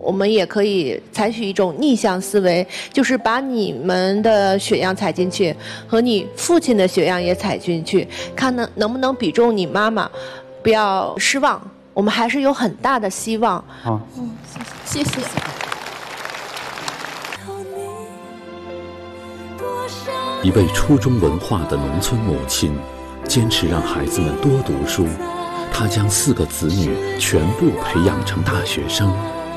我们也可以采取一种逆向思维，就是把你们的血样采进去，和你父亲的血样也采进去，看能不能比中你妈妈，不要失望，我们还是有很大的希望。 谢谢。 一位初中文化的农村母亲，坚持让孩子们多读书，她将4个子女全部培养成大学生。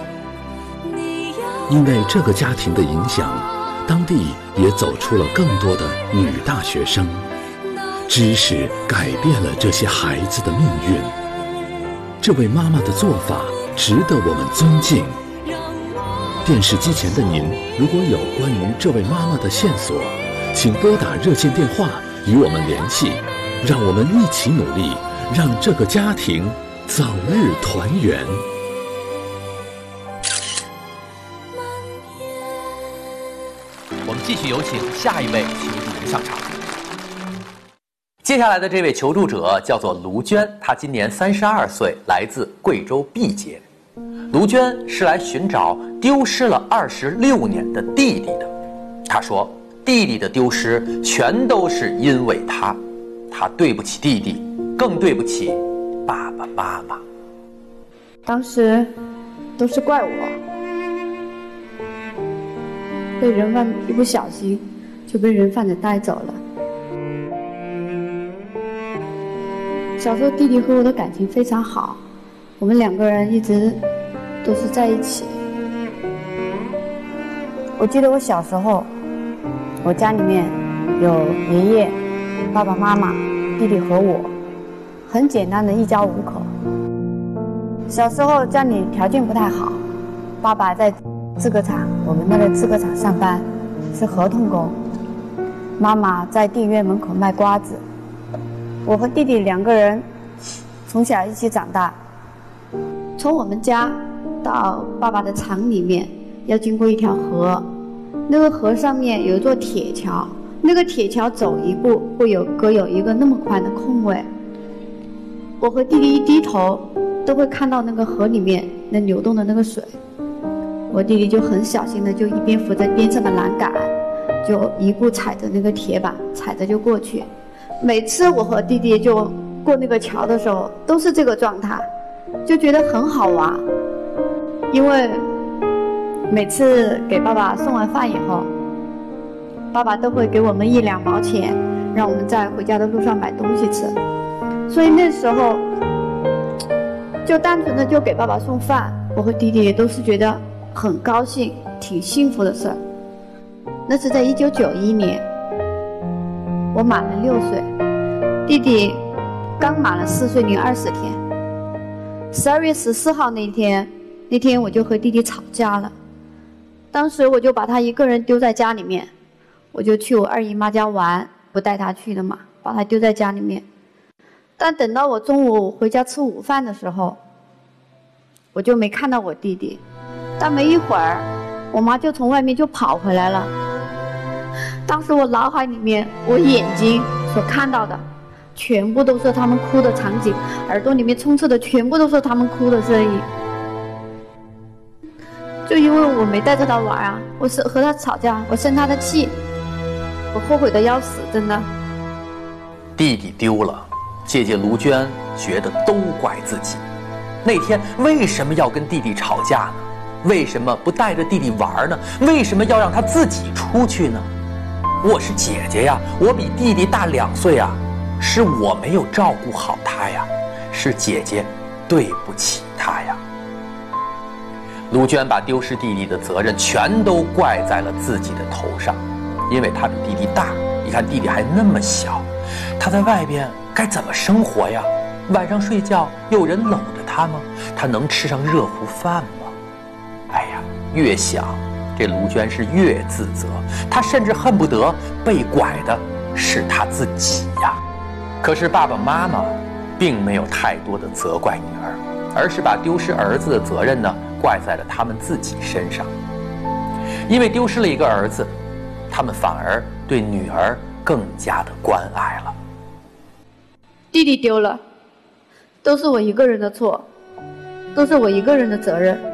因为这个家庭的影响，当地也走出了更多的女大学生。知识改变了这些孩子的命运。这位妈妈的做法值得我们尊敬。电视机前的您，如果有关于这位妈妈的线索，请拨打热线电话与我们联系，让我们一起努力，让这个家庭早日团圆。 我们继续有请下一位求助人上场。接下来的这位求助者叫做卢娟，她今年32岁，来自贵州毕节。卢娟是来寻找丢失了26年的弟弟的。她说，弟弟的丢失全都是因为她对不起弟弟，更对不起爸爸妈妈。 当时都是怪我，被人贩一不小心就被人贩子带走了。小时候弟弟和我的感情非常好，我们2个人一直都是在一起。我记得我小时候，我家里面有爷爷、爸爸妈妈、弟弟和我，很简单的一家5口。小时候家里条件不太好，爸爸在制革厂，我们那个制革厂上班，是合同工，妈妈在电影院门口卖瓜子。我和弟弟2个人从小一起长大。从我们家到爸爸的厂里面要经过一条河，那个河上面有一座铁桥，那个铁桥走一步会隔有一个那么宽的空位。我和弟弟一低头都会看到那个河里面那流动的那个水，我弟弟就很小心的就一边扶着边上的栏杆，就一步踩着那个铁板，踩着就过去。每次我和弟弟就过那个桥的时候都是这个状态，就觉得很好玩。因为每次给爸爸送完饭以后，爸爸都会给我们1、2毛钱，让我们在回家的路上买东西吃。所以那时候就单纯的就给爸爸送饭，我和弟弟都是觉得很高兴，挺幸福的事儿。那是在1991年，我满了6岁，弟弟刚满了4岁零20天。12月14号那天我就和弟弟吵架了。当时我就把他一个人丢在家里面，我就去我2姨妈家玩，不带他去的嘛，把他丢在家里面。但等到我中午回家吃午饭的时候，我就没看到我弟弟。但没一会儿，我妈就从外面就跑回来了。当时我脑海里面，我眼睛所看到的全部都是他们哭的场景，耳朵里面充斥的全部都是他们哭的声音。就因为我没带着他玩啊，我是和他吵架，我生他的气，我后悔的要死，真的。 弟弟丢了，姐姐卢娟觉得都怪自己。那天为什么要跟弟弟吵架呢？为什么不带着弟弟玩呢？为什么要让他自己出去呢？我是姐姐呀，我比弟弟大2岁啊，是我没有照顾好他呀，是姐姐对不起他呀。卢娟把丢失弟弟的责任全都怪在了自己的头上，因为她比弟弟大，你看弟弟还那么小，他在外边该怎么生活呀？晚上睡觉有人搂着他吗？他能吃上热乎饭吗？哎呀，越想这卢娟是越自责，她甚至恨不得被拐的是她自己呀。可是爸爸妈妈并没有太多的责怪女儿，而是把丢失儿子的责任呢怪在了他们自己身上。因为丢失了一个儿子，他们反而对女儿更加的关爱了。 弟弟丢了，都是我一个人的错，都是我一个人的责任。